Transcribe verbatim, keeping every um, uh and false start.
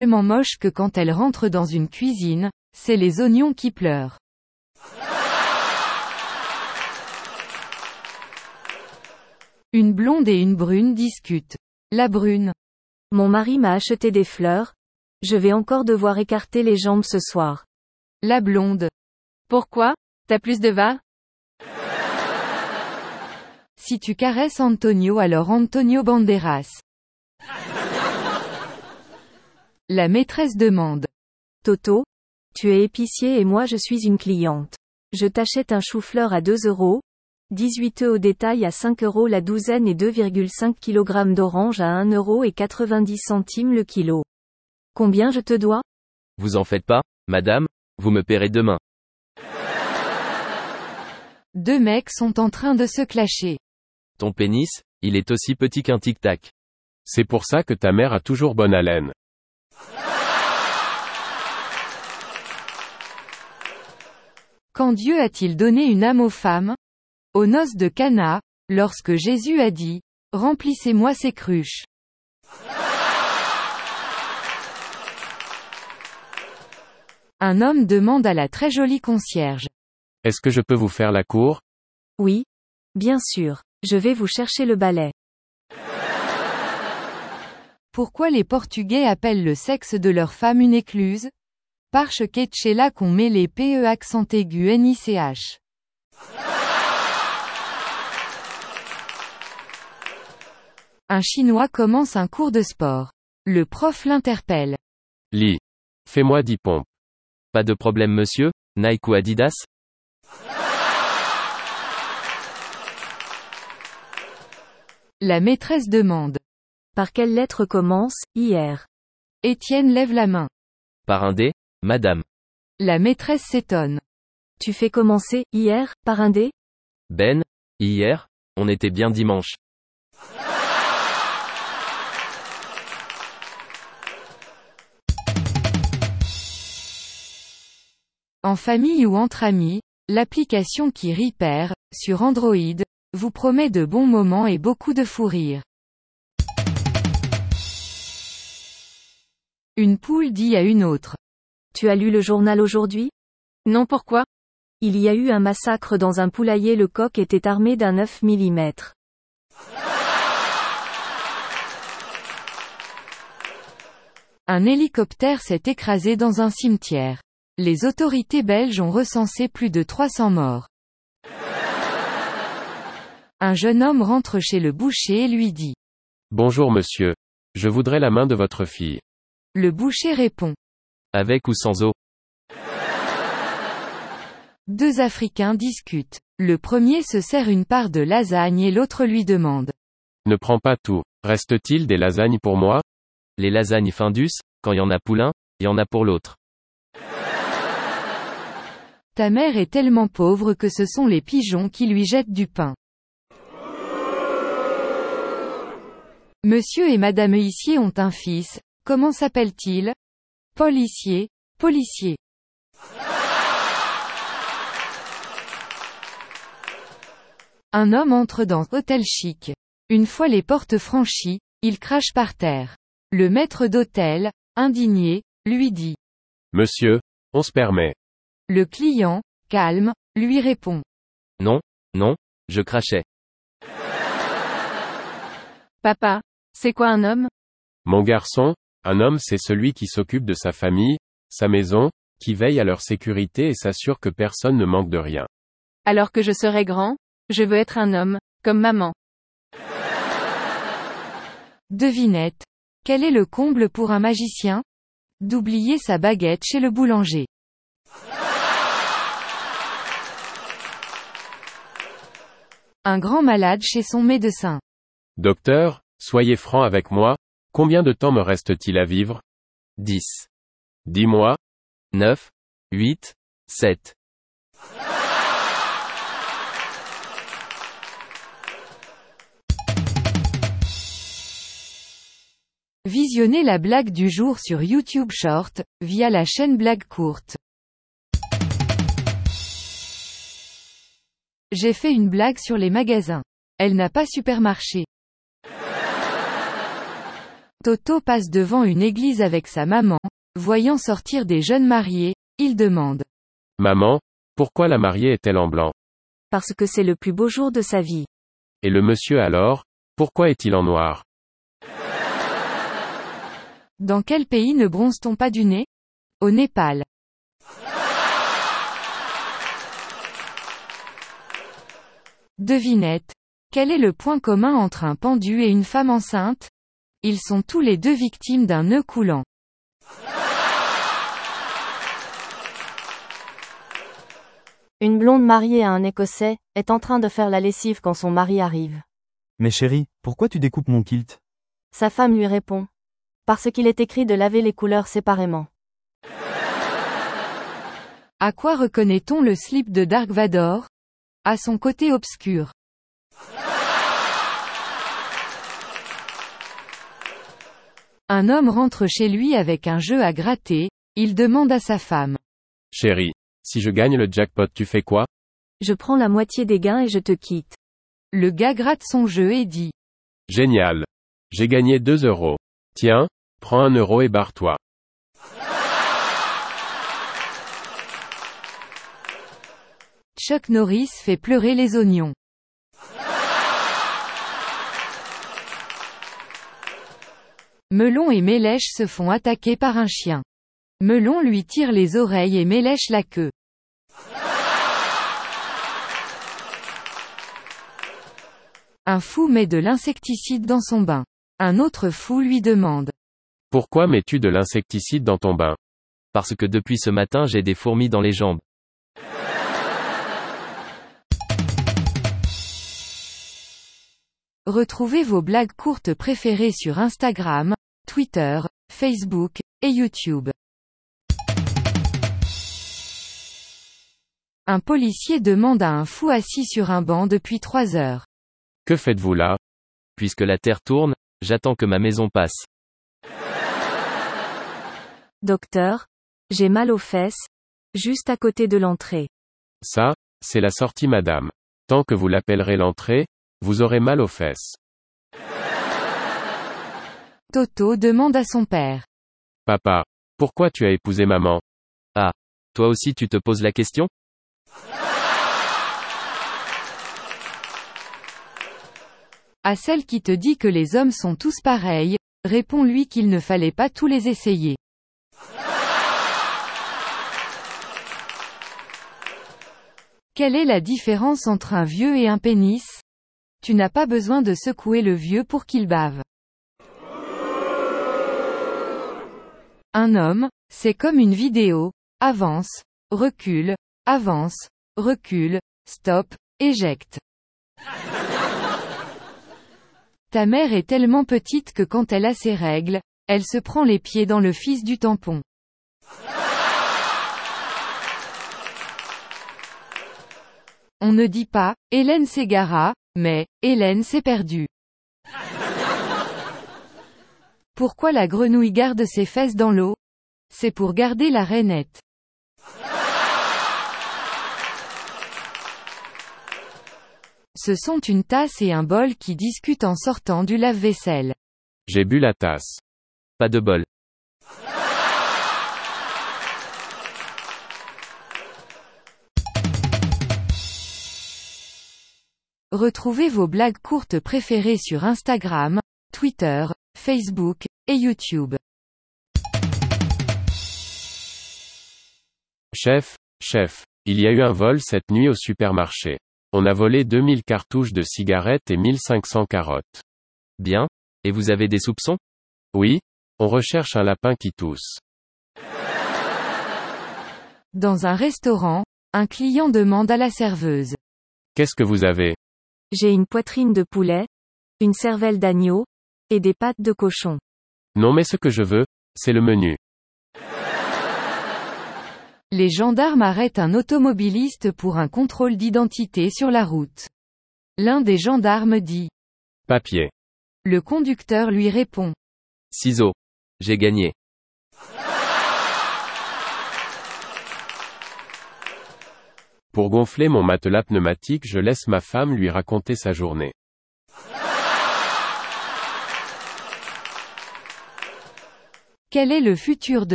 tellement moche que quand elle rentre dans une cuisine, c'est les oignons qui pleurent. Une blonde et une brune discutent. La brune. Mon mari m'a acheté des fleurs. Je vais encore devoir écarter les jambes ce soir. La blonde. Pourquoi? T'as plus de va? Si tu caresses Antonio alors Antonio Banderas. La maîtresse demande. Toto, tu es épicier et moi je suis une cliente. Je t'achète un chou-fleur à deux euros, dix-huit œufs au détail à cinq euros la douzaine et deux virgule cinq kilogrammes d'oranges à un euro et quatre-vingt-dix centimes le kilo. Combien je te dois? Vous en faites pas, madame, vous me paierez demain. Deux mecs sont en train de se clasher. Ton pénis, il est aussi petit qu'un tic-tac. C'est pour ça que ta mère a toujours bonne haleine. Quand Dieu a-t-il donné une âme aux femmes? Aux noces de Cana, lorsque Jésus a dit, « Remplissez-moi ces cruches ». Un homme demande à la très jolie concierge. Est-ce que je peux vous faire la cour? Oui. Bien sûr. Je vais vous chercher le balai. Pourquoi les Portugais appellent le sexe de leur femme une écluse? Parce qu'est là qu'on met les pe accent aigu nich. Un Chinois commence un cours de sport. Le prof l'interpelle. Li. Fais-moi dix pompes. Pas de problème monsieur, Nike ou Adidas? La maîtresse demande. Par quelle lettre commence, hier? Étienne lève la main. Par un D, madame. La maîtresse s'étonne. Tu fais commencer, hier, par un D? Ben, hier, on était bien dimanche. En famille ou entre amis, l'application qui Repair, sur Android, vous promet de bons moments et beaucoup de fou rire. Une poule dit à une autre. Tu as lu le journal aujourd'hui? Non, pourquoi? Il y a eu un massacre dans un poulailler, le coq était armé d'un neuf millimètres. Un hélicoptère s'est écrasé dans un cimetière. Les autorités belges ont recensé plus de trois cents morts. Un jeune homme rentre chez le boucher et lui dit. Bonjour monsieur. Je voudrais la main de votre fille. Le boucher répond. Avec ou sans eau? Deux Africains discutent. Le premier se sert une part de lasagne et l'autre lui demande. Ne prends pas tout. Reste-t-il des lasagnes pour moi? Les lasagnes Findus, quand y en a pour l'un, y en a pour l'autre. Ta mère est tellement pauvre que ce sont les pigeons qui lui jettent du pain. Monsieur et madame Huissier ont un fils, comment s'appelle-t-il? Paul Huissier, policier. Un homme entre dans hôtel chic. Une fois les portes franchies, il crache par terre. Le maître d'hôtel, indigné, lui dit. Monsieur, on se permet. Le client, calme, lui répond. Non, non, je crachais. Papa, c'est quoi un homme? Mon garçon, un homme c'est celui qui s'occupe de sa famille, sa maison, qui veille à leur sécurité et s'assure que personne ne manque de rien. Alors que je serai grand, je veux être un homme, comme maman. Devinette. Quel est le comble pour un magicien? D'oublier sa baguette chez le boulanger. Un grand malade chez son médecin. Docteur, soyez franc avec moi, combien de temps me reste-t-il à vivre? dix. Dis-moi. neuf. huit. sept. Visionnez la blague du jour sur YouTube Short, via la chaîne Blague Courte. J'ai fait une blague sur les magasins. Elle n'a pas super marché. Toto passe devant une église avec sa maman, voyant sortir des jeunes mariés, il demande. Maman, pourquoi la mariée est-elle en blanc? Parce que c'est le plus beau jour de sa vie. Et le monsieur alors, pourquoi est-il en noir? Dans quel pays ne bronze-t-on pas du nez? Au Népal. Devinette. Quel est le point commun entre un pendu et une femme enceinte? Ils sont tous les deux victimes d'un nœud coulant. Une blonde mariée à un Écossais, est en train de faire la lessive quand son mari arrive. Mais chérie, pourquoi tu découpes mon kilt? Sa femme lui répond. Parce qu'il est écrit de laver les couleurs séparément. À quoi reconnaît-on le slip de Dark Vador? À son côté obscur. Un homme rentre chez lui avec un jeu à gratter, il demande à sa femme. Chérie, si je gagne le jackpot tu fais quoi? Je prends la moitié des gains et je te quitte. Le gars gratte son jeu et dit. Génial. J'ai gagné deux euros. Tiens, prends un euro et barre-toi. Chuck Norris fait pleurer les oignons. Melon et Mélèche se font attaquer par un chien. Melon lui tire les oreilles et Mélèche la queue. Un fou met de l'insecticide dans son bain. Un autre fou lui demande. Pourquoi mets-tu de l'insecticide dans ton bain? Parce que depuis ce matin j'ai des fourmis dans les jambes. Retrouvez vos blagues courtes préférées sur Instagram, Twitter, Facebook, et YouTube. Un policier demande à un fou assis sur un banc depuis trois heures. Que faites-vous là? Puisque la terre tourne, j'attends que ma maison passe. Docteur, j'ai mal aux fesses, juste à côté de l'entrée. Ça, c'est la sortie madame. Tant que vous l'appellerez l'entrée, vous aurez mal aux fesses. Toto demande à son père. Papa, pourquoi tu as épousé maman? Ah, toi aussi tu te poses la question? À celle qui te dit que les hommes sont tous pareils, réponds-lui qu'il ne fallait pas tous les essayer. Quelle est la différence entre un vieux et un pénis? Tu n'as pas besoin de secouer le vieux pour qu'il bave. Un homme, c'est comme une vidéo, avance, recule, avance, recule, stop, éjecte. Ta mère est tellement petite que quand elle a ses règles, elle se prend les pieds dans le fils du tampon. On ne dit pas, Hélène s'égara, mais, Hélène s'est perdue. Pourquoi la grenouille garde ses fesses dans l'eau? C'est pour garder la rainette. Ce sont une tasse et un bol qui discutent en sortant du lave-vaisselle. J'ai bu la tasse. Pas de bol. Retrouvez vos blagues courtes préférées sur Instagram, Twitter, Facebook, et YouTube. Chef, chef, il y a eu un vol cette nuit au supermarché. On a volé deux mille cartouches de cigarettes et mille cinq cents carottes. Bien. Et vous avez des soupçons? Oui, on recherche un lapin qui tousse. Dans un restaurant, un client demande à la serveuse. Qu'est-ce que vous avez? J'ai une poitrine de poulet, une cervelle d'agneau, et des pattes de cochon. Non mais ce que je veux, c'est le menu. Les gendarmes arrêtent un automobiliste pour un contrôle d'identité sur la route. L'un des gendarmes dit. Papier. Le conducteur lui répond. Ciseaux. J'ai gagné. Pour gonfler mon matelas pneumatique, je laisse ma femme lui raconter sa journée. Quel est le futur de